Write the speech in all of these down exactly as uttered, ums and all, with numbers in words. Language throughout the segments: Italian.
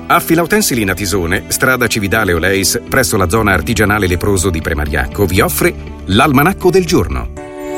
Affila Utensili Natisone, strada Cividale Oleis, presso la zona artigianale leproso di Premariacco, vi offre l'Almanacco del Giorno.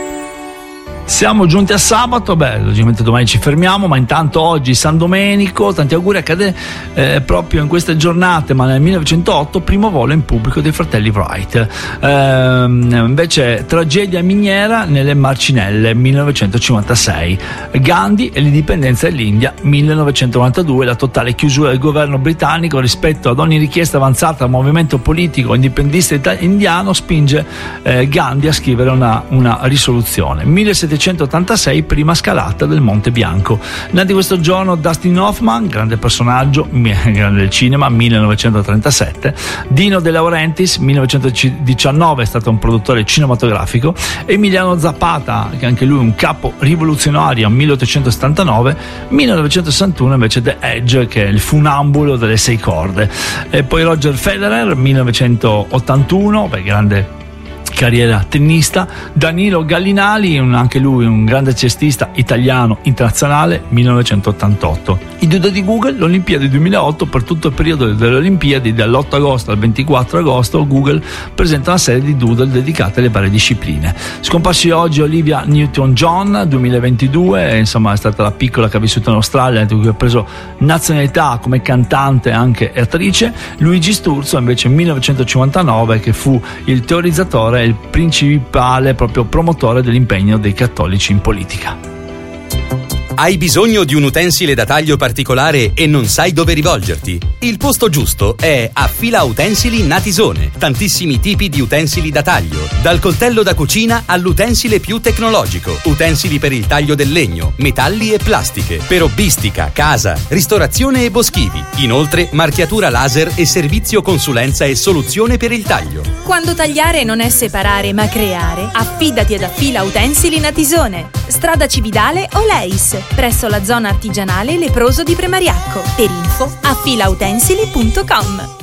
Siamo giunti a sabato, beh, logicamente domani ci fermiamo, ma intanto oggi San Domenico, tanti auguri, accade eh, proprio in queste giornate, ma nel millenovecentotto, primo volo in pubblico dei fratelli Wright. Eh, invece tragedia miniera nelle Marcinelle, millenovecentocinquantasei. Gandhi e l'indipendenza dell'India, millenovecentonovantadue, la totale chiusura del governo britannico rispetto ad ogni richiesta avanzata al movimento politico indipendentista indiano spinge eh, Gandhi a scrivere una, una risoluzione. millesettecentottantasei, prima scalata del Monte Bianco. Nati questo giorno Dustin Hoffman, grande personaggio, grande del cinema, millenovecentotrentasette. Dino De Laurentiis, millenovecentodiciannove, è stato un produttore cinematografico. Emiliano Zapata, che anche lui un capo rivoluzionario, milleottocentosettantanove. millenovecentosessantuno invece The Edge, che è il funambulo delle sei corde. E poi Roger Federer, millenovecentottantuno, beh, grande carriera tennista. Danilo Gallinali, un, anche lui un grande cestista italiano internazionale, millenovecentottantotto. I doodle di Google, l'Olimpiadi duemilaotto, per tutto il periodo delle Olimpiadi, dall'otto agosto al ventiquattro agosto, Google presenta una serie di doodle dedicate alle varie discipline. Scomparsi oggi Olivia Newton-John, duemilaventidue, insomma è stata la piccola che ha vissuto in Australia, di cui ha preso nazionalità come cantante anche e attrice. Luigi Sturzo invece millenovecentocinquantanove, che fu il teorizzatore, il principale proprio promotore dell'impegno dei cattolici in politica. Hai bisogno di un utensile da taglio particolare e non sai dove rivolgerti? Il posto giusto è Affila Utensili Natisone. Tantissimi tipi di utensili da taglio, dal coltello da cucina all'utensile più tecnologico. Utensili per il taglio del legno, metalli e plastiche, per hobbistica, casa, ristorazione e boschivi. Inoltre marchiatura laser e servizio consulenza e soluzione per il taglio. Quando tagliare non è separare ma creare, affidati ad Affila Utensili Natisone. Strada Cividale Oleis, presso la zona artigianale leproso di Premariacco. Per info affilautensili punto com.